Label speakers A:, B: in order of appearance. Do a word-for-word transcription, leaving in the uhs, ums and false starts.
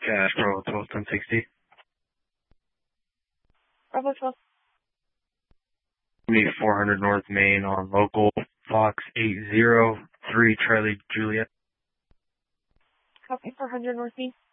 A: Cash, Bravo twelve ten sixty.
B: Bravo twelve.
A: Me four hundred North Main on local, Fox eight zero three Charlie Juliet.
B: Copy four hundred North Main.